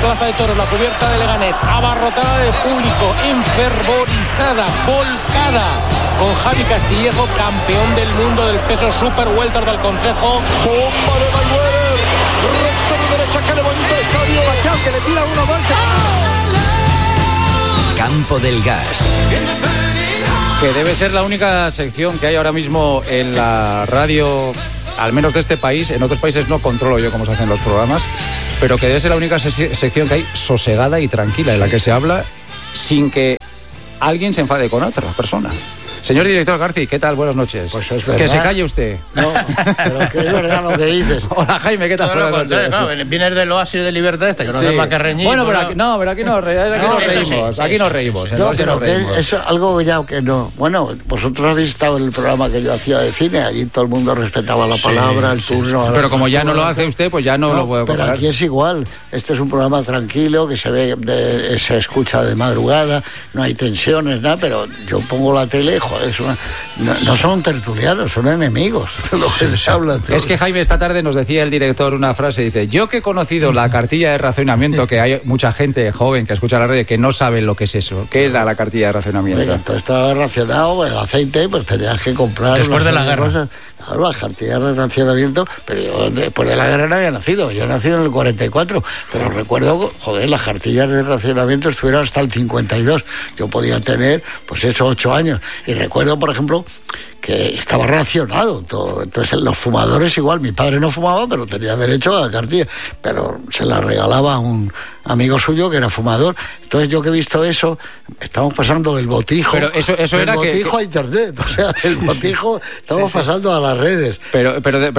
Plaza de Toros, la cubierta de Leganés, abarrotada de público, enfervorizada, volcada, con Javi Castillejo, campeón del mundo del peso super welter del Consejo. Bomba de Mayweather, recta de derecha, que levanta el estadio, Bachao, que le tira uno más. Campo del Gas. Que debe ser la única sección que hay ahora mismo en la radio, al menos de este país. En otros países no controlo yo cómo se hacen los programas, pero que debe ser la única sección que hay sosegada y tranquila, en la que se habla sin que alguien se enfade con otra persona. Señor director Garci, ¿qué tal? Buenas noches. Pues es verdad. Que se calle usted. No, pero que es verdad lo que dices. Hola Jaime, ¿qué tal? Buenas noches. Claro, vienes del oasis de libertad que no sí. es más que reñir. Bueno, pero aquí nos reímos. Aquí nos reímos. No, pero que es algo ya que no. Bueno, vosotros habéis estado en el programa que yo hacía de cine, allí todo el mundo respetaba la palabra, el turno. Pero como ya no lo hace usted, pues ya no lo puedo comparar. Pero aquí es igual. Este es un programa tranquilo, que se ve, se escucha de madrugada, no hay tensiones, nada, pero yo pongo la tele, joder, es una... No son tertulianos, son enemigos. Lo que les hablan. Es que Jaime, esta tarde nos decía el director una frase, dice: yo que he conocido la cartilla de racionamiento, que hay mucha gente joven que escucha la radio que no sabe lo que es eso. ¿Qué era la cartilla de racionamiento? Venga, todo estaba racionado, el aceite, pues tenías que comprar. Después de la guerra. Cosas. Claro, las cartillas de racionamiento, pero yo después de la guerra no había nacido. Yo he nacido en el 44, pero recuerdo, joder, las cartillas de racionamiento estuvieron hasta el 52. Yo podía tener, pues eso, 8 años. Y recuerdo, por ejemplo, que estaba racionado todo. Entonces los fumadores igual, mi padre no fumaba, pero tenía derecho a la cartilla, pero se la regalaba a un amigo suyo que era fumador. Entonces yo que he visto eso, estamos pasando del botijo, pero eso del era botijo a internet, o sea, del botijo estamos pasando a las redes. Pero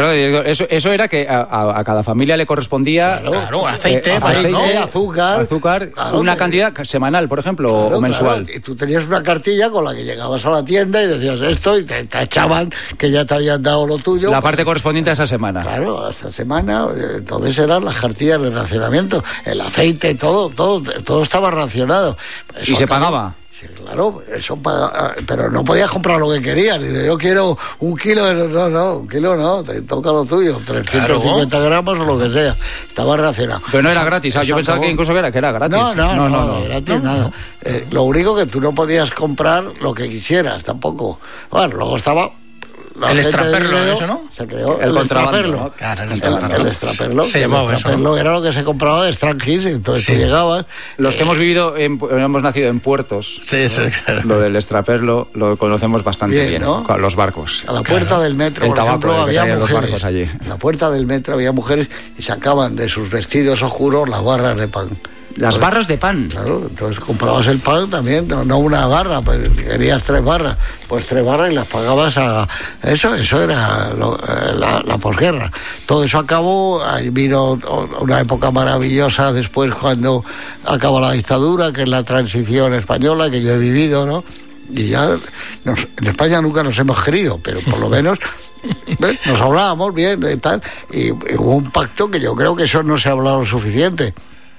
eso era que a cada familia le correspondía aceite, azúcar, claro, una cantidad semanal, por ejemplo, o mensual. Claro. Y tú tenías una cartilla con la que llegabas a la tienda y decías esto y te echaban que ya te habían dado lo tuyo. La parte correspondiente a esa semana. Claro, a esa semana. Entonces eran las cartillas de racionamiento, el aceite, todo estaba racionado. Eso ¿Y se pagaba? Sí, claro, eso pagaba, pero no podías comprar lo que querías. Dice, yo quiero un kilo de... No, un kilo no, te toca lo tuyo, 350 gramos o lo que sea. Estaba racionado. Pero no era gratis, yo pensaba que incluso que era gratis. No, gratis nada. Lo único que tú no podías comprar lo que quisieras tampoco. Bueno, luego estaba... El extraperlo, eso, ¿no? Se creó el contrabando, extraperlo. ¿no? Claro, El extraperlo. Se llamaba el extraperlo, eso. Era lo que se compraba de Strangis, entonces tú llegabas. Los que hemos nacido en puertos, sí, claro. Lo del extraperlo lo conocemos bastante bien, ¿no? Con los barcos. A la puerta del metro, el por tabaco, ejemplo, había mujeres. Los barcos allí. En la puerta del metro había mujeres y sacaban de sus vestidos oscuros las barras de pan. Las barras de pan. Claro, entonces comprabas el pan también, no una barra, pues querías 3 barras, pues 3 barras y las pagabas a... Eso era la posguerra. Todo eso acabó, ahí vino una época maravillosa después cuando acabó la dictadura, que es la transición española, que yo he vivido, ¿no? Y ya en España nunca nos hemos querido, pero por lo menos... nos hablábamos bien y tal, y hubo un pacto que yo creo que eso no se ha hablado lo suficiente.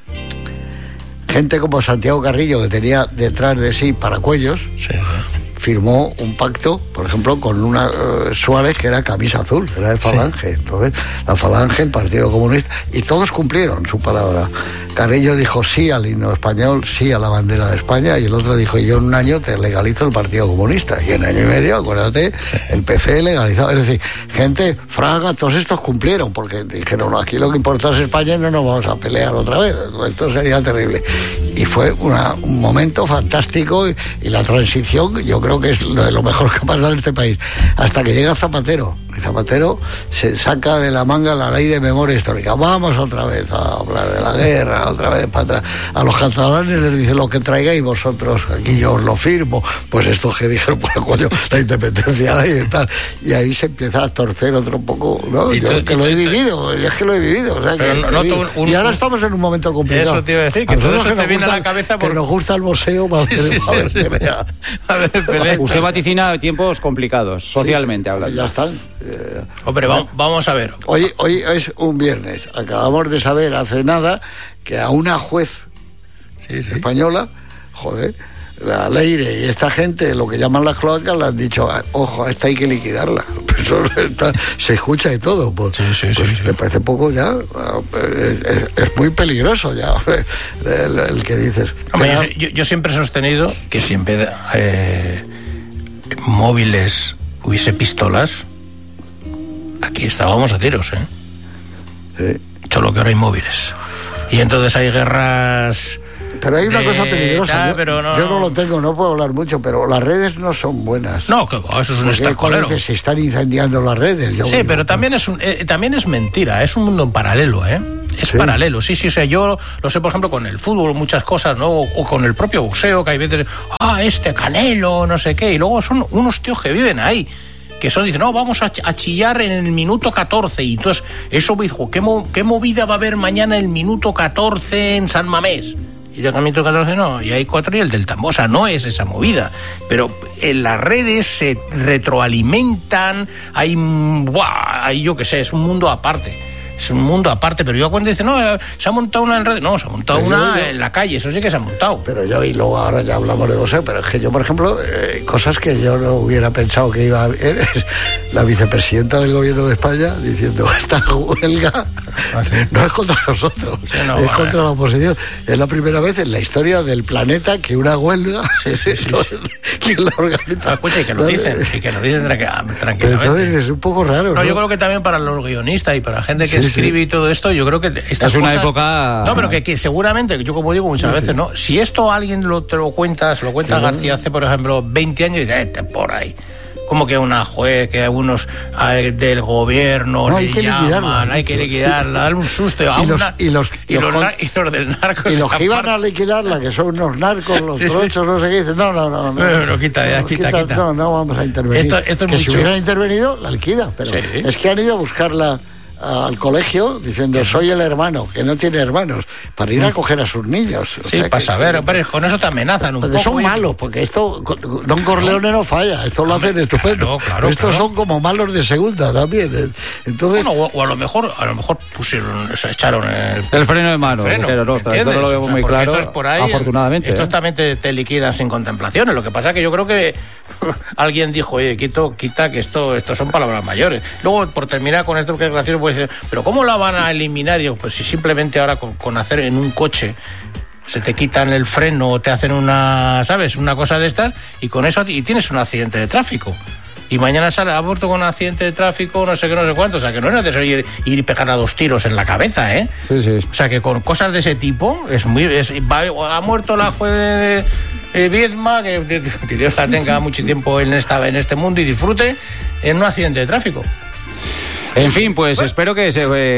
Gente como Santiago Carrillo, que tenía detrás de sí paracuellos, firmó un pacto, por ejemplo, con una Suárez, que era camisa azul, era de Falange. Entonces, la Falange, el Partido Comunista, y todos cumplieron su palabra. Carrillo dijo sí al himno español, sí a la bandera de España, y el otro dijo, yo en un año te legalizo el Partido Comunista, y en año y medio, acuérdate, el PC legalizado. Es decir, gente, Fraga, todos estos cumplieron, porque dijeron, aquí lo que importa es España y no nos vamos a pelear otra vez, esto sería terrible. Y fue un momento fantástico, y la transición, yo creo que es lo mejor que ha pasado en este país, hasta que llega Zapatero. Y Zapatero se saca de la manga la ley de memoria histórica. Vamos otra vez a hablar de la guerra, otra vez para atrás. A los catalanes les dice, lo que traigáis vosotros, aquí yo os lo firmo. Pues esto que dijeron, pues coño, la independencia y tal. Y ahí se empieza a torcer otro poco, ¿no? Yo que lo he vivido, es que lo he vivido. O sea, y ahora estamos en un momento complicado. Eso te iba a decir, que todo eso te viene a la cabeza que nos gusta el boxeo para ver pelea. Usted vaticina tiempos complicados, socialmente hablando. Ya están. Hombre, vamos a ver. Hoy es un viernes. Acabamos de saber hace nada que a una juez española, joder, la Leire y esta gente, lo que llaman las cloacas, le han dicho, ojo, a esta hay que liquidarla. eso se escucha y todo. Pues, sí. ¿Te parece poco ya? Es muy peligroso ya el que dices. Hombre, yo siempre he sostenido que si en vez de móviles hubiese pistolas, aquí estábamos a tiros, Sí. Solo que ahora hay móviles. Y entonces hay guerras... Pero hay una cosa peligrosa. Pero yo no lo tengo, no puedo hablar mucho, pero las redes no son buenas. No, que eso es un estancolero. Porque se están incendiando las redes. Sí, pero también es mentira, es un mundo paralelo, Es paralelo, sí. O sea, yo lo sé, por ejemplo, con el fútbol, muchas cosas, ¿no? O con el propio boxeo, que hay veces, Canelo, no sé qué, y luego son unos tíos que viven ahí, que dicen, no, vamos a chillar en el minuto 14, y entonces eso me dijo, ¿qué movida va a haber mañana el minuto 14 en San Mamés? Y yo minuto 14 no, y hay 4 y el del tambor, o sea, no es esa movida, pero en las redes se retroalimentan, hay yo qué sé, es un mundo aparte. Es un mundo aparte, pero yo cuando dice, no, se ha montado una en redes, no, se ha montado una en la calle, eso sí que se ha montado. Pero y luego ahora ya hablamos de boxeo, pero es que yo, por ejemplo, cosas que yo no hubiera pensado que iba a haber, es la vicepresidenta del gobierno de España diciendo, esta huelga no es contra nosotros, es contra la oposición. Es la primera vez en la historia del planeta que una huelga que la organiza. Escucha, y que lo dicen tranquilamente. Entonces es un poco raro, ¿no? Yo creo que también para los guionistas y para la gente que escribe y todo esto, yo creo que estas es una cosas, época... No, pero que seguramente, yo como digo muchas veces, ¿no? Si esto alguien te lo cuenta García hace, por ejemplo, 20 años, y dice, por ahí. Como que una juez, que algunos del gobierno hay que llaman, hay que liquidarla, darle un susto. Y los del narco. Y los que iban a liquidarla, que son unos narcos, los trochos, no sé qué, dicen, no, quita. No vamos a intervenir. Esto es que si hubieran intervenido, la liquida, pero es que han ido a buscarla al colegio diciendo soy el hermano que no tiene hermanos para ir a coger a sus niños. Para saber, pero con eso te amenazan un poco. Son malos, porque esto Don Corleone no falla, esto lo hacen estupendo. Claro, estos son como malos de segunda también. Entonces, o a lo mejor echaron el freno de mano. Esto no lo vemos muy claro. Esto es por ahí, afortunadamente. Estos también te liquidan sin contemplaciones. Lo que pasa es que yo creo que alguien dijo, oye, quita que esto son palabras mayores. Luego, por terminar con esto, que es gracioso, pero ¿cómo la van a eliminar? Pues si simplemente ahora con hacer en un coche se te quitan el freno o te hacen una cosa de estas, y con eso y tienes un accidente de tráfico. Y mañana sale aborto con un accidente de tráfico, no sé qué, no sé cuánto. O sea, que no es necesario ir y pegar a 2 tiros en la cabeza, Sí. O sea, que con cosas de ese tipo ha muerto la juez de Viedma, que Dios la tenga mucho tiempo en este mundo y disfrute, en un accidente de tráfico. En fin, pues espero que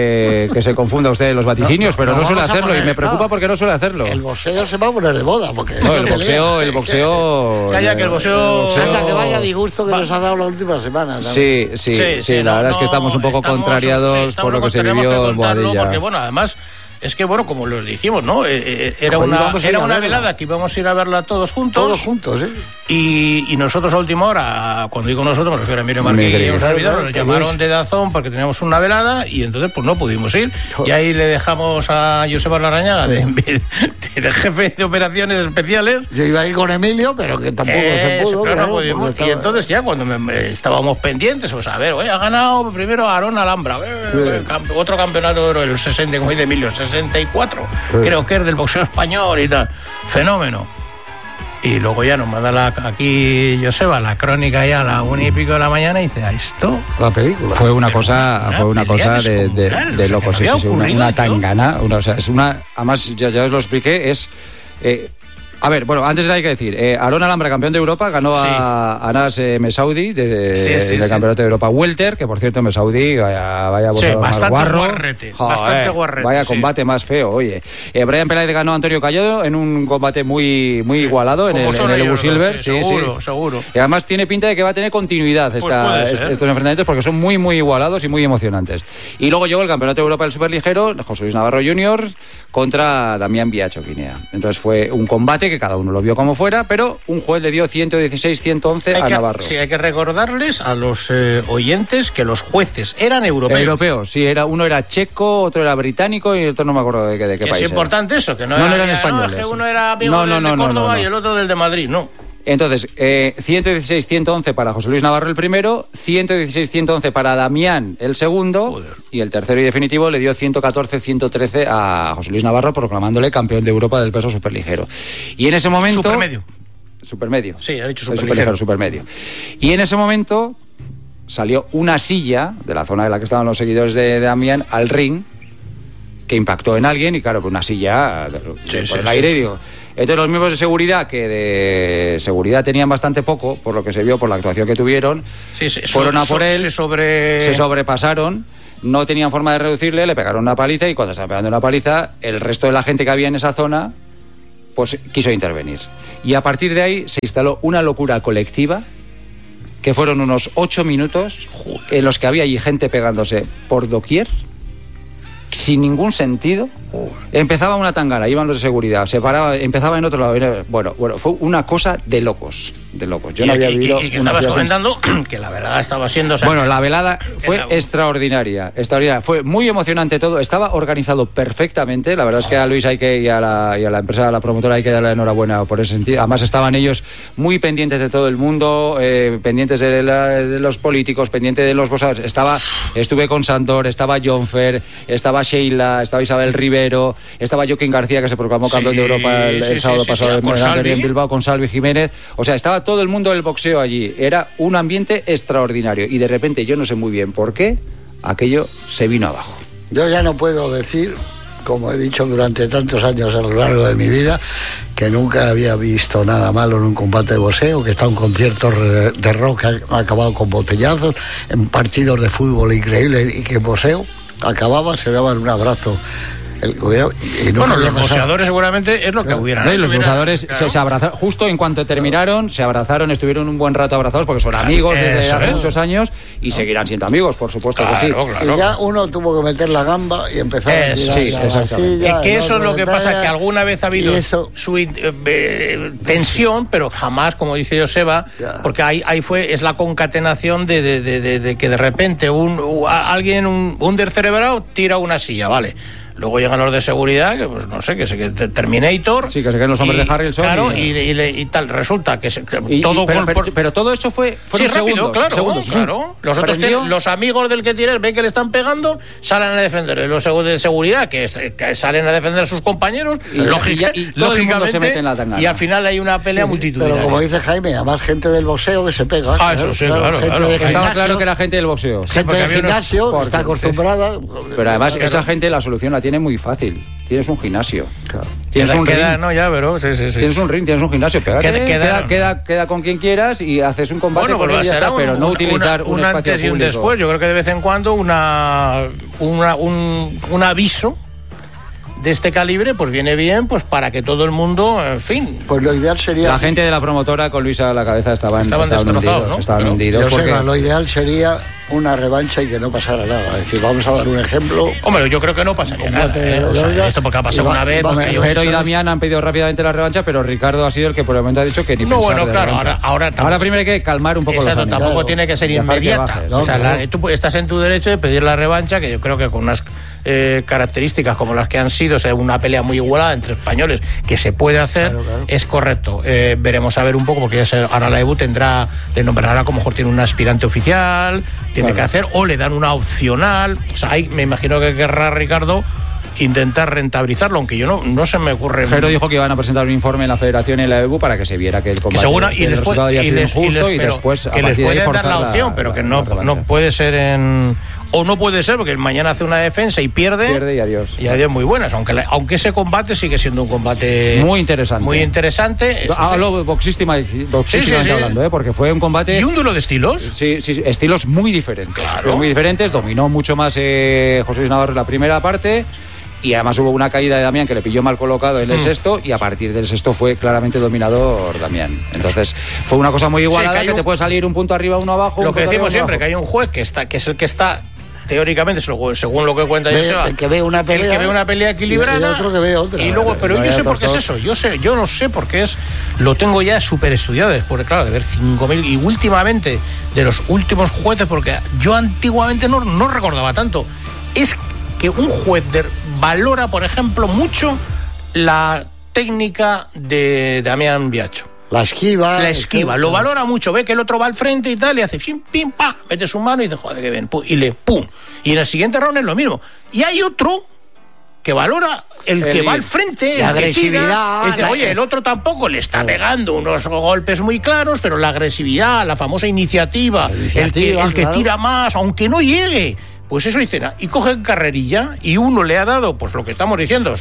se confunda usted en los vaticinios, pero no suele hacerlo, y me preocupa porque no suele hacerlo. El boxeo se va a poner de moda, porque... No, el boxeo... Calla, que el boxeo... Que vaya disgusto que nos ha dado la última semana, ¿no? Sí, la verdad es que estamos un poco contrariados por lo que se vivió en Boadilla. Porque, además... Es que, como les dijimos, ¿no? Era una velada que íbamos a ir a verla todos juntos. Todos juntos, Y nosotros a última hora, cuando digo nosotros, me refiero a Emilio Marquí y a Vidal, nos llamaron de Dazón porque teníamos una velada y entonces pues no pudimos ir. Y ahí le dejamos a Joseba Larrañaga de jefe de operaciones especiales. Yo iba a ir con Emilio, pero que tampoco se pudo. Pero no pudimos. Y entonces ya cuando estábamos pendientes, pues a ver, ha ganado primero Aarón Alhambra, otro campeonato el 60, como dice Emilio, 64, creo que es del boxeo español y tal, fenómeno. Y luego ya nos manda aquí Joseba la crónica ya a las 1:00 de la mañana y dice, esto la película fue una cosa de locos, sí, una tangana, además ya os lo expliqué, a ver, antes hay que decir, Aarón Alhambra, campeón de Europa, ganó a Anas Messaoudi del campeonato de Europa Welter, que por cierto Messaoudi vaya bastante guarro. Bastante guarrete. Vaya combate más feo, oye. Brian Peláez ganó a Antonio Callado en un combate muy igualado en el Ebu Silver. Seguro. Y además tiene pinta de que va a tener continuidad estos enfrentamientos porque son muy igualados y muy emocionantes. Y luego llegó el campeonato de Europa del superligero, José Luis Navarro Jr. contra Damián Biacho Guinea. Entonces fue un combate que cada uno lo vio como fuera, pero un juez le dio 116-111 a Navarro. Sí, hay que recordarles a los oyentes que los jueces eran europeos. Europeos, sí, uno era checo, otro era británico y otro no me acuerdo de qué país. Es importante eso, que no eran españoles. Que uno era amigo del de Córdoba y el otro del de Madrid, no. Entonces, 116-111 para José Luis Navarro el primero, 116-111 para Damián el segundo. Joder. Y el tercero y definitivo le dio 114-113 a José Luis Navarro, proclamándole campeón de Europa del peso superligero. Y en ese momento... Supermedio. Sí, ha dicho superligero. Supermedio. Y en ese momento salió una silla de la zona de la que estaban los seguidores de Damián al ring, que impactó en alguien, y claro, pues una silla por el aire, y digo... Entonces los miembros de seguridad, que de seguridad tenían bastante poco, por lo que se vio, por la actuación que tuvieron, fueron a por él, se sobrepasaron, no tenían forma de reducirle, le pegaron una paliza, y cuando estaba pegando una paliza, el resto de la gente que había en esa zona, pues quiso intervenir. Y a partir de ahí se instaló una locura colectiva, que fueron unos 8 minutos en los que había allí gente pegándose por doquier, sin ningún sentido. Empezaba una tangana, iban los de seguridad, se paraba, empezaba en otro lado. Bueno, fue una cosa de locos. Yo no había vivido. Y que estabas comentando que la velada estaba siendo... Bueno, la velada fue extraordinaria. Fue muy emocionante todo, estaba organizado perfectamente. La verdad es que a Luis y a la empresa, a la promotora, hay que darle enhorabuena por ese sentido. Además estaban ellos muy pendientes de todo el mundo, pendientes de los políticos, pendientes de los bosados. Estuve con Sandor, estaba Jonfer, estaba Sheila, estaba Isabel Rivero, estaba Joaquín García, que se proclamó campeón de Europa el sábado pasado en Bilbao, con Salvi Jiménez. O sea, estaba todo el mundo del boxeo allí. Era un ambiente extraordinario. Y de repente, yo no sé muy bien por qué, aquello se vino abajo. Yo ya no puedo decir, como he dicho durante tantos años a lo largo de mi vida, que nunca había visto nada malo en un combate de boxeo, que está un concierto de rock que ha acabado con botellazos, en partidos de fútbol increíbles, y que boxeo acababa, se daban un abrazo. Los boxeadores seguramente es lo que hubieran hecho. Los boxeadores se abrazaron, justo en cuanto terminaron, se abrazaron, estuvieron un buen rato abrazados, porque son amigos desde hace muchos años, y seguirán siendo amigos, por supuesto que sí. Y ya uno tuvo que meter la gamba y empezar a tirar la silla, que eso es lo que pasa, que alguna vez ha habido tensión, pero jamás, como dice Joseba, porque ahí es la concatenación de que de repente alguien, un descerebrado, tira una silla, ¿vale? Luego llegan los de seguridad, que pues no sé, que Terminator. Sí, que se queden los hombres de Harrelson. Claro, y tal. Resulta que pero todo esto fue rápido, claro. Los amigos del que tienes ven que le están pegando, salen a defender. Los de seguridad, que salen a defender a sus compañeros, lógicamente se mete en la tangana. Y al final hay una pelea multitudinaria. Pero como dice Jaime, además gente del boxeo que se pega. Eso sí, claro. Estaba claro que era gente del boxeo. Gente del gimnasio, que está acostumbrada. Pero además esa gente la solución la tiene muy fácil. Tienes un gimnasio. Claro. Tienes un ring. Tienes un ring, tienes un gimnasio. Queda con quien quieras y haces un combate con él, pero no utilizar un espacio antes y un público. Después. Yo creo que de vez en cuando un aviso de este calibre pues viene bien, pues para que todo el mundo, en fin. Pues lo ideal sería... La gente de la promotora con Luis a la cabeza estaban destrozados, ¿no? Estaban hundidos. Lo ideal sería una revancha y que no pasara nada. Es decir, vamos a dar un ejemplo. Hombre, yo creo que no pasaría nada. Esto porque ha pasado una vez. Jero y Damián han pedido rápidamente la revancha, pero Ricardo ha sido el que por el momento ha dicho que ni pensar. Bueno, claro, ahora primero hay que calmar un poco los ánimos. Tampoco tiene que ser inmediata. Tú estás en tu derecho de pedir la revancha, que yo creo que con unas características como las que han sido, o sea, una pelea muy igualada entre españoles, que se puede hacer, es correcto. Veremos a ver un poco, porque ahora la EBU le nombrará, como mejor tiene un aspirante oficial, tiene que hacer, o le dan una opcional. O sea, me imagino que querrá Ricardo intentar rentabilizarlo, aunque yo no se me ocurre. Jero dijo que iban a presentar un informe en la Federación y en la EBU para que se viera que el combate después que les pueden dar la opción, pero que no puede ser no puede ser, porque mañana hace una defensa y pierde y adiós. Y adiós muy buenas, aunque ese combate sigue siendo un combate muy interesante. Hablo boxísticamente hablando, porque fue un combate. ¿Y un duelo de estilos? Sí, estilos muy diferentes. Claro. Muy diferentes. Dominó mucho más José Luis Navarro en la primera parte. Y además hubo una caída de Damián que le pilló mal colocado en el sexto, y a partir del sexto fue claramente dominador Damián. Entonces fue una cosa muy igualada, que te puede salir un punto arriba, uno abajo. Lo que decimos siempre, que hay un juez que es el que está teóricamente, según lo que cuenta Joseba, el que ve una pelea equilibrada, y otro que ve otra. Y luego, pero yo sé por qué es eso. Yo no sé por qué es. Lo tengo ya súper estudiado, porque claro, de ver 5.000 y últimamente de los últimos jueces, porque yo antiguamente no recordaba tanto. Es que un juez valora, por ejemplo, mucho la técnica de Damián Biagio. La esquiva. Lo valora mucho, ve que el otro va al frente y tal, y hace pim, pim, pa, mete su mano y dice, joder, que bien, pum, y le pum. Y en el siguiente round es lo mismo. Y hay otro que valora el que va al frente, la el que agresividad. tira, y dice, oye, el otro tampoco le está pegando unos golpes muy claros, pero la agresividad, la famosa iniciativa, el que tira más, aunque no llegue, pues eso dice, y coge carrerilla, y uno le ha dado, pues lo que estamos diciendo,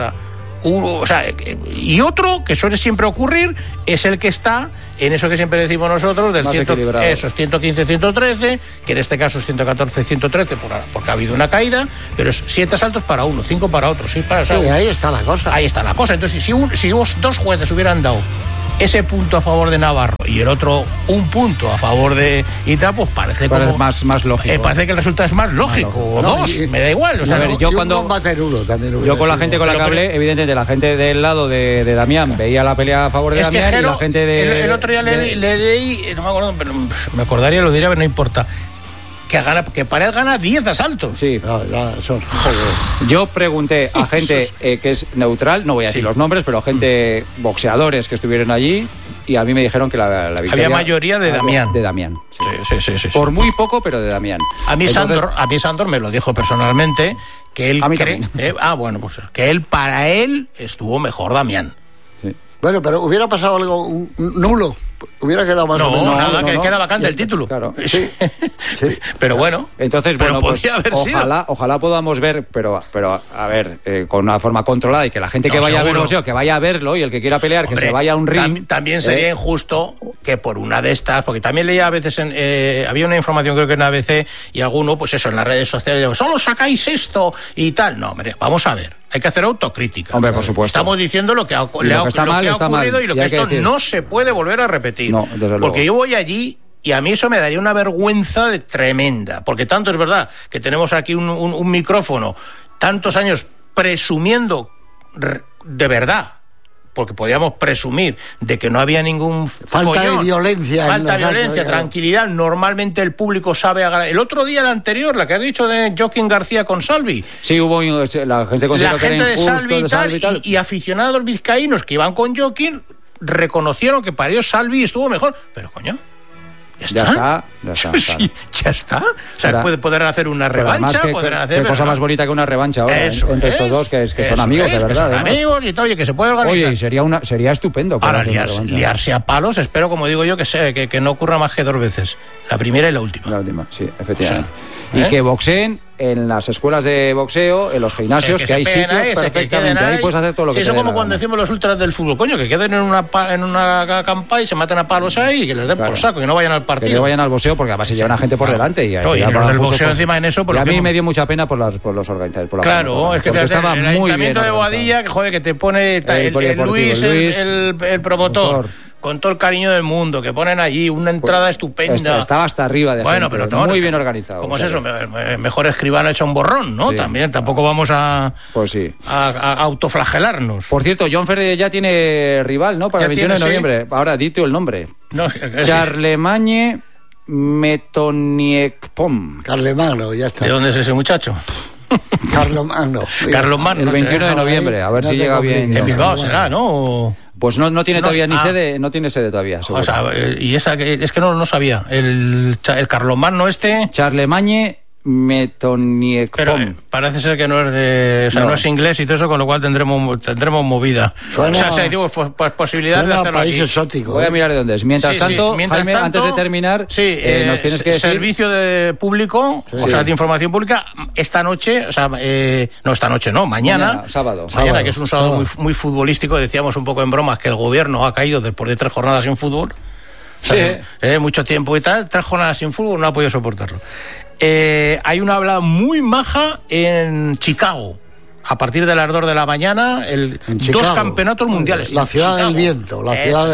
y otro, que suele siempre ocurrir, es el que está en eso que siempre decimos nosotros, del 115-113, que en este caso es 114-113, porque ha habido una caída, pero es 7 asaltos para uno, 5 para otro, 6 para otro. Sí, ahí está la cosa. Ahí está la cosa. Entonces, si dos jueces hubieran dado ese punto a favor de Navarro y el otro un punto a favor de Ita, pues parece como más lógico. Parece que el resultado es más lógico. O no, dos, me da igual. O sea, yo cuando yo con la gente con la que hablé, evidentemente la gente del lado de Damián veía la pelea a favor de Damián, y la gente de el otro día le leí, no me acuerdo, pero me acordaría, lo diría, pero no importa. Que para él gana 10 asaltos. Sí. Yo pregunté a gente que es neutral, no voy a decir los nombres, pero gente, boxeadores que estuvieron allí, y a mí me dijeron que la victoria... Había mayoría de Damián. De Damián. Sí. Por muy poco, pero de Damián. A mí Sandor me lo dijo personalmente, que él cree... pues que para él estuvo mejor Damián. Sí. Bueno, pero hubiera pasado algo nulo. Hubiera quedado más o menos. Nada, que queda vacante el título. Claro. Sí. Pero bueno. Entonces, podría haber sido. Ojalá podamos ver, pero a ver, con una forma controlada, y que la gente que vaya a ver boxeo, que vaya a verlo, y el que quiera pelear, que se vaya a un ring. También sería injusto que por una de estas, porque también leía a veces, había una información creo que en ABC, y alguno, pues eso, en las redes sociales, digo, solo sacáis esto y tal. No, hombre, vamos a ver. Hay que hacer autocrítica. Hombre, por supuesto. Estamos diciendo lo que ha ocurrido y lo que esto no se puede volver a repetir. No, desde luego. Porque yo voy allí y a mí eso me daría una vergüenza tremenda. Porque tanto es verdad que tenemos aquí un micrófono, tantos años presumiendo de verdad, porque podíamos presumir de que no había ningún falta de violencia, tranquilidad. Normalmente el público sabe agarrar. El otro día, la anterior, la que has dicho de Joaquín García con Salvi. Sí, hubo la gente de Salvi y aficionados vizcaínos que iban con Joaquín reconocieron que para ellos Salvi estuvo mejor. Pero coño, ¿Ya está. O sea, pueden hacer una revancha, qué cosa más bonita que una revancha ahora entre estos dos, que son amigos, de verdad. Son amigos y todo, oye, que se puede organizar. Oye, y sería estupendo. Ahora, liarse a palos, espero, como digo yo, que no ocurra más que 2 veces. La primera y la última. La última, sí, efectivamente. Y que boxeen en las escuelas de boxeo, en los gimnasios, que hay sitios perfectamente. Ahí puedes hacer todo lo que eso como cuando decimos los ultras del fútbol, coño, que queden en una campa y se maten a palos ahí y que les den por saco, que no vayan al partido. Que no vayan al boxeo, porque además se llevan a gente por delante. Y el boxeo encima en eso... Y a mí me dio mucha pena por los organizadores. Claro, es que estaba muy bien. El Ayuntamiento de Boadilla, que te pone Luis, el promotor, con todo el cariño del mundo, que ponen allí una entrada estupenda. Estaba hasta arriba de gente, pero muy bien organizado. ¿Cómo es eso? Mejor escribano hecho un borrón, ¿no? Sí. También tampoco vamos a autoflagelarnos. Por cierto, John Ferrer ya tiene rival, ¿no? Para el 21 de noviembre. Ahora, dite el nombre. Charlemagne Metoniekpom. Carlemagno, ya está. ¿De dónde es ese muchacho? Carlomagno. Carlomagno. El 21 de noviembre, a ver si llega bien. En Bilbao será, ¿no? Pues no tiene todavía ni sede, no tiene sede todavía. Seguro. O sea, y esa es que no sabía. El Carlomagno Charlemagne Metoniekpom. Pero parece ser que no es no es inglés y todo eso, con lo cual tendremos movida. Digo, posibilidad de hacerlo país aquí. Exótico. Voy a mirar de dónde es. Mientras tanto, Jaime, antes de terminar, nos tienes que decir... Servicio de público, de información pública, esta noche, mañana, sábado, que es un sábado muy, muy futbolístico. Decíamos un poco en bromas que el gobierno ha caído después de 3 jornadas sin fútbol. Mucho tiempo y tal, 3 jornadas sin fútbol, no ha podido soportarlo. Hay una habla muy maja en Chicago. A partir de las 2 de la mañana, 2 campeonatos mundiales. La ciudad del viento, la ciudad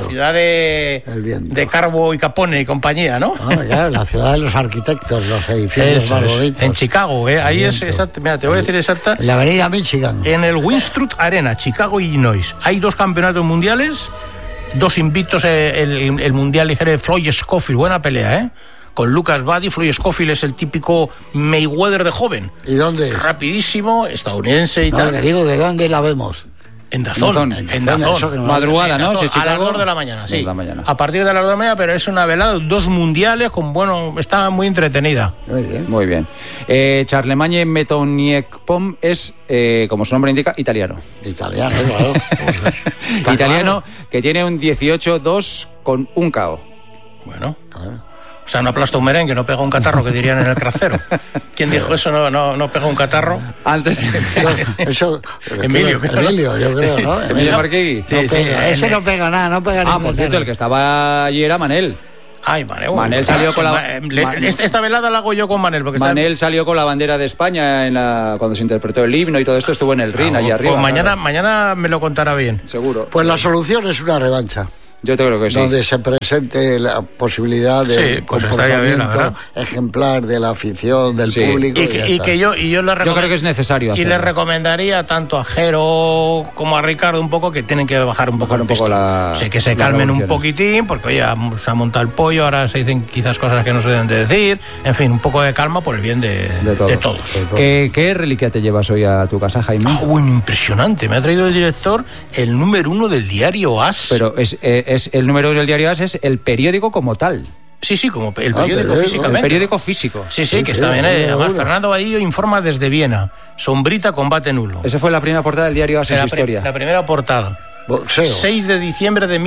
de Carbo y Capone y compañía, ¿no? Claro, la ciudad de los arquitectos, los edificios más bonitos. En Chicago, ahí es exacto. Mira, te voy a decir exacta. En la avenida Michigan. En el Winstruth Arena, Chicago, Illinois. Hay 2 campeonatos mundiales, 2 invictos, el mundial ligero de Floyd Scofield, buena pelea, con Lucas Buddy. Floyd Scofield es el típico Mayweather de joven. ¿Y dónde? Rapidísimo, estadounidense y tal. Le digo, ¿de dónde la vemos? En Dazón. Madrugada, ¿no? Sí, a las 2 de la mañana, sí. De la mañana. A partir de las 2 de la mañana, pero es una velada, 2 mundiales está muy entretenida. Muy bien. Charlemagne Metoniekpom es, como su nombre indica, italiano. Italiano, claro. Italiano, que tiene un 18-2 con un KO. Bueno, claro. O sea, no aplasta un merengue, no pega un catarro, que dirían en el cracero. ¿Quién dijo eso? No pega un catarro. Antes. Eso, Emilio, yo creo, ¿no? Emilio Marquegui. Sí, ese no pega nada, no pega nada. Por cierto, el que estaba allí era Manel. Ay, Manel salió con la... Esta velada la hago yo con Manel. Porque Manel salió con la bandera de España cuando se interpretó el himno y todo esto, estuvo en el ring, allí arriba. Pues mañana me lo contará bien. Seguro. Pues la solución es una revancha. Yo creo que sí. Donde se presente la posibilidad de comportamiento ejemplar de la afición, del público. Yo creo que es necesario hacerlo. Y le recomendaría tanto a Jero como a Ricardo un poco que tienen que bajar un poco que se calmen un poquitín, porque oye, se ha montado el pollo, ahora se dicen quizás cosas que no se deben de decir. En fin, un poco de calma por el bien de todos. ¿Qué reliquia te llevas hoy a tu casa, Jaime? Bueno, impresionante. Me ha traído el director el número 1 del diario AS. Pero es el número 1 del diario AS, es el periódico como tal. Sí, como el periódico físicamente. El periódico físico. Sí, que está bien. Además, Fernando Vadillo informa desde Viena. Sombrita, combate nulo. Esa fue la primera portada del diario AS en su historia. La primera portada. Boxeo. 6 de diciembre de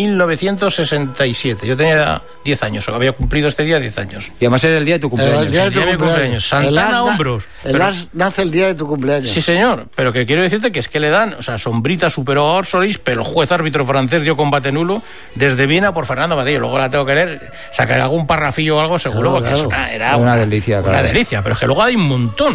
1967. Yo tenía 10 años, había cumplido este día 10 años. Y además era el día de tu cumpleaños. El día de mi cumpleaños. Santana Hombros. Nace el día de tu cumpleaños. Sí, señor. Pero que quiero decirte que es que le dan, o sea, Sombrita superó a Orsolis, pero el juez árbitro francés dio combate nulo desde Viena por Fernando Vadillo. Luego la tengo que leer, sacar algún parrafillo o algo seguro, porque era una delicia. Una delicia, pero es que luego hay un montón,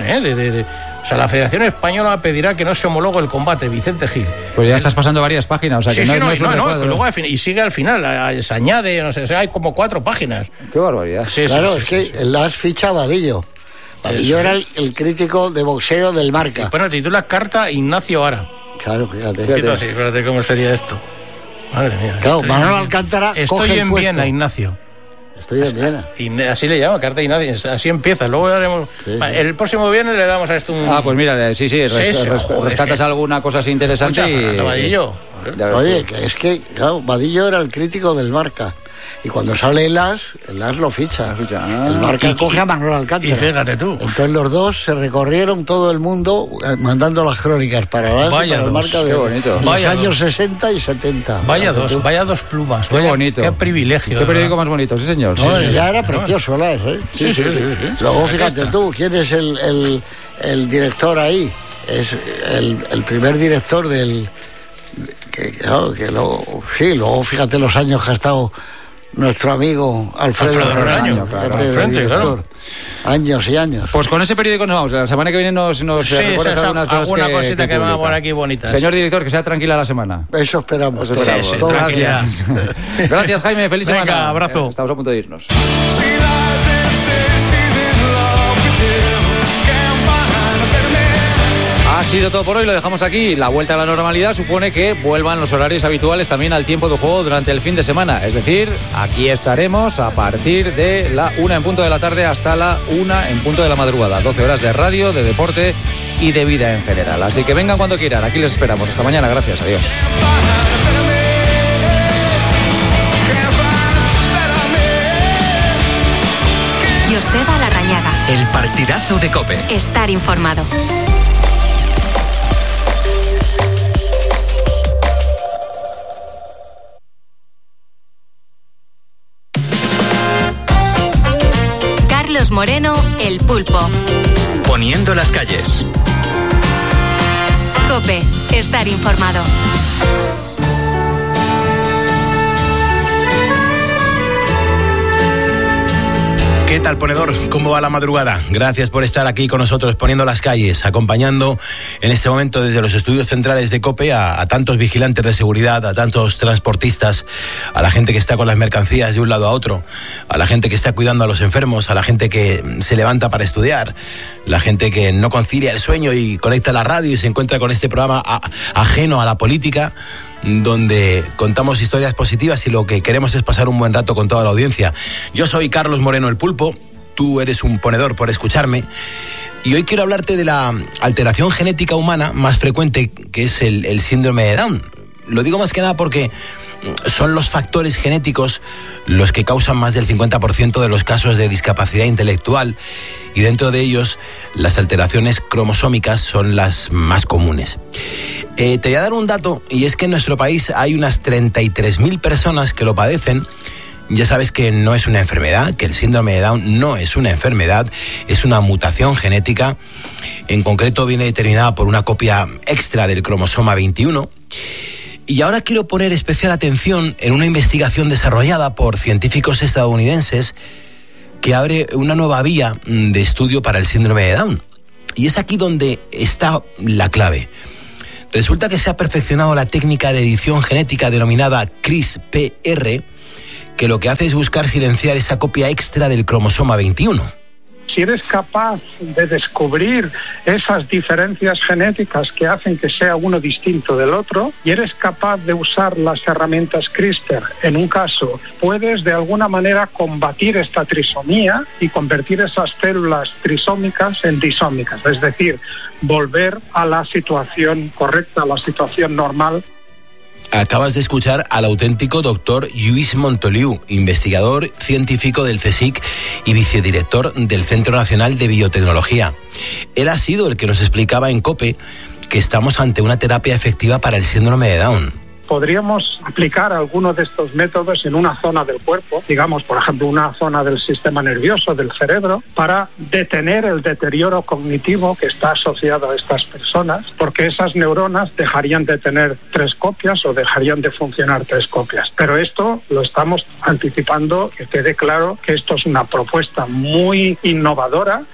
o sea, la Federación Española pedirá que no se homologue el combate, Vicente Gil. Pues ya estás pasando varias páginas, o sea, que no es un recuadro. Luego y sigue al final, se añade, no sé, hay como 4 páginas. Qué barbaridad. Claro, es que las ficha Vadillo. Vadillo era el crítico de boxeo del Marca. Bueno, titula Carta Ignacio Ara. Claro, fíjate. Fíjate cómo sería esto. Madre mía. Claro, Manolo Alcántara Estoy en Viena, Ignacio. Estoy en Viena. Y así le llama, Carta Ignacio. Así empieza. Luego haremos. El próximo viernes le damos a esto un. Pues mira, rescatas alguna cosa así interesante. Vadillo. Oye, es que, claro, Vadillo era el crítico del Marca. Y cuando sale el AS lo ficha. El Marca coge a Manolo Alcántara. Y fíjate tú. Entonces los dos se recorrieron todo el mundo mandando las crónicas para el AS y para el Marca de los años 60 y 70. Vaya dos plumas. Qué bonito. Qué privilegio. Qué periódico más bonito, sí, señor. Ya era precioso el AS, Sí. Luego fíjate tú, ¿quién es el director ahí? Es el primer director del... luego fíjate los años que ha estado nuestro amigo Alfredo Redaño, claro. Años y años. Pues con ese periódico nos vamos. La semana que viene nos recuerdas alguna cosita que va por aquí bonita. Señor director, que sea tranquila la semana. Eso esperamos. Tranquilidad. Gracias, Jaime. Feliz semana. Abrazo. Estamos a punto de irnos. Ha sido todo por hoy, lo dejamos aquí. La vuelta a la normalidad supone que vuelvan los horarios habituales también al tiempo de juego durante el fin de semana. Es decir, aquí estaremos a partir de la 1 en punto de la tarde hasta la 1 en punto de la madrugada. 12 horas de radio, de deporte y de vida en general. Así que vengan cuando quieran, aquí les esperamos. Hasta mañana, gracias, adiós. Joseba Larrañaga. El partidazo de COPE. Estar informado. Carlos Moreno, El Pulpo. Poniendo las calles. COPE, estar informado. ¿Qué tal, ponedor? ¿Cómo va la madrugada? Gracias por estar aquí con nosotros, poniendo las calles, acompañando en este momento desde los estudios centrales de COPE a tantos vigilantes de seguridad, a tantos transportistas, a la gente que está con las mercancías de un lado a otro, a la gente que está cuidando a los enfermos, a la gente que se levanta para estudiar, la gente que no concilia el sueño y conecta la radio y se encuentra con este programa ajeno a la política, donde contamos historias positivas y lo que queremos es pasar un buen rato con toda la audiencia. Yo soy Carlos Moreno, El Pulpo, tú eres un ponedor por escucharme. Y hoy quiero hablarte de la alteración genética humana más frecuente, que es el síndrome de Down. Lo digo más que nada porque son los factores genéticos los que causan más del 50% de los casos de discapacidad intelectual, y dentro de ellos las alteraciones cromosómicas son las más comunes. Te voy a dar un dato, y es que en nuestro país hay unas 33.000 personas que lo padecen. Ya sabes que no es una enfermedad, que el síndrome de Down no es una enfermedad, es una mutación genética. En concreto viene determinada por una copia extra del cromosoma 21. Y ahora quiero poner especial atención en una investigación desarrollada por científicos estadounidenses que abre una nueva vía de estudio para el síndrome de Down. Y es aquí donde está la clave. Resulta que se ha perfeccionado la técnica de edición genética denominada CRISPR, que lo que hace es buscar silenciar esa copia extra del cromosoma 21. Si eres capaz de descubrir esas diferencias genéticas que hacen que sea uno distinto del otro, y eres capaz de usar las herramientas CRISPR en un caso, puedes de alguna manera combatir esta trisomía y convertir esas células trisómicas en disómicas, es decir, volver a la situación correcta, a la situación normal. Acabas de escuchar al auténtico doctor Lluís Montoliu, investigador científico del CSIC y vicedirector del Centro Nacional de Biotecnología. Él ha sido el que nos explicaba en COPE que estamos ante una terapia efectiva para el síndrome de Down. Podríamos aplicar algunos de estos métodos en una zona del cuerpo, digamos, por ejemplo, una zona del sistema nervioso, del cerebro, para detener el deterioro cognitivo que está asociado a estas personas, porque esas neuronas dejarían de tener 3 copias o dejarían de funcionar 3 copias. Pero esto lo estamos anticipando, que quede claro que esto es una propuesta muy innovadora.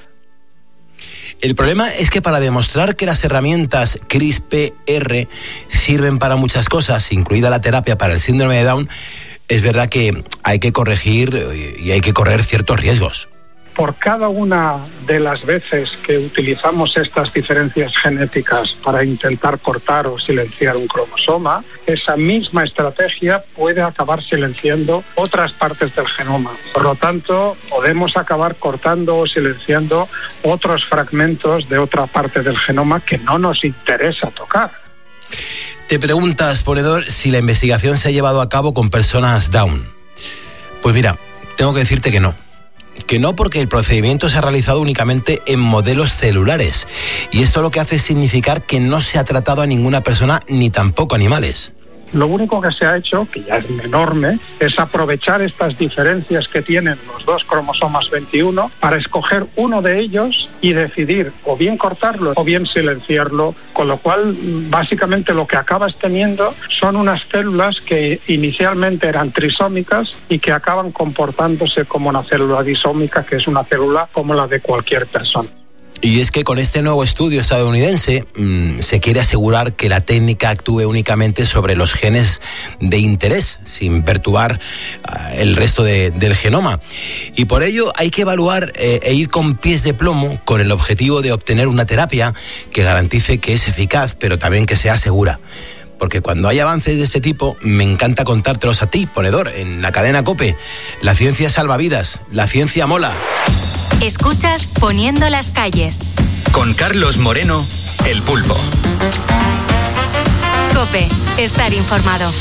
El problema es que para demostrar que las herramientas CRISPR sirven para muchas cosas, incluida la terapia para el síndrome de Down, es verdad que hay que corregir y hay que correr ciertos riesgos. Por cada una de las veces que utilizamos estas diferencias genéticas para intentar cortar o silenciar un cromosoma, esa misma estrategia puede acabar silenciando otras partes del genoma. Por lo tanto, podemos acabar cortando o silenciando otros fragmentos de otra parte del genoma que no nos interesa tocar. Te preguntas, ponedor, si la investigación se ha llevado a cabo con personas Down. Pues mira, tengo que decirte que no. Que no, porque el procedimiento se ha realizado únicamente en modelos celulares, y esto lo que hace es significar que no se ha tratado a ninguna persona ni tampoco animales. Lo único que se ha hecho, que ya es enorme, es aprovechar estas diferencias que tienen los 2 cromosomas 21 para escoger uno de ellos y decidir o bien cortarlo o bien silenciarlo, con lo cual básicamente lo que acabas teniendo son unas células que inicialmente eran trisómicas y que acaban comportándose como una célula disómica, que es una célula como la de cualquier persona. Y es que con este nuevo estudio estadounidense se quiere asegurar que la técnica actúe únicamente sobre los genes de interés, sin perturbar el resto del genoma. Y por ello hay que evaluar e ir con pies de plomo con el objetivo de obtener una terapia que garantice que es eficaz, pero también que sea segura. Porque cuando hay avances de este tipo, me encanta contártelos a ti, ponedor, en la cadena COPE. La ciencia salva vidas, la ciencia mola. Escuchas Poniendo las calles. Con Carlos Moreno, El Pulpo. COPE, estar informado.